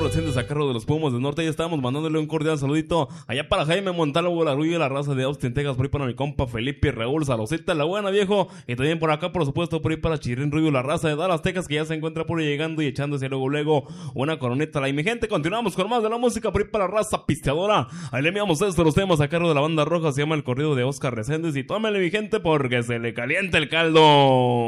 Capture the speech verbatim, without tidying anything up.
presentes a cargo de los Pumas del Norte. Ya estábamos mandándole un cordial saludito allá para Jaime Montalvo, la Rubio, la raza de Austin, Texas. Por ahí para mi compa Felipe y Raúl, Salosita, la buena, viejo. Y también por acá, por supuesto, por ahí para Chirrín Rubio, la raza de Dallas, Texas, que ya se encuentra por ahí llegando y echándose luego, luego una coroneta. Y mi gente, continuamos con más de la música por ahí para la raza pisteadora. Ahí le enviamos estos los temas a cargo de la banda roja. Se llama El Corrido de Oscar Reséndez. Y tómele, mi gente, porque se le calienta el caldo.